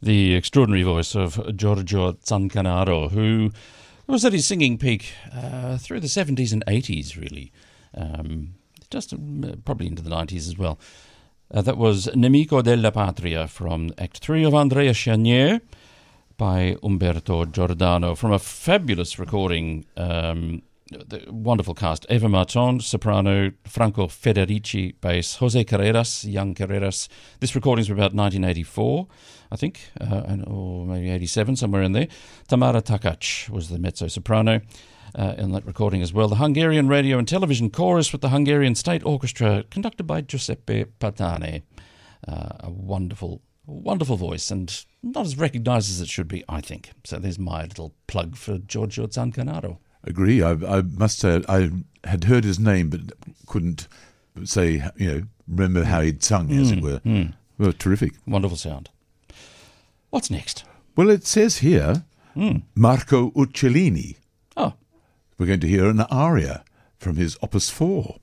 The extraordinary voice of Giorgio Zancanaro, who was at his singing peak through the 70s and 80s, really. Just probably into the 90s as well. That was Nemico della Patria from Act 3 of Andrea Chenier by Umberto Giordano from a fabulous recording. The wonderful cast: Eva Marton, soprano; Franco Federici, bass; Jose Carreras, young Carreras. This recording's from about 1984, I think, or maybe 87, somewhere in there. Tamara Takac was the mezzo-soprano in that recording as well. The Hungarian Radio and Television Chorus with the Hungarian State Orchestra, conducted by Giuseppe Patane. A wonderful, wonderful voice, and not as recognised as it should be, I think. So there's my little plug for Giorgio Zancanaro. Agree. I must say I had heard his name, but couldn't say, remember how he'd sung, as it were. Well, terrific. Wonderful sound. What's next? Well, it says here, Marco Uccellini. Oh. We're going to hear an aria from his Opus 4.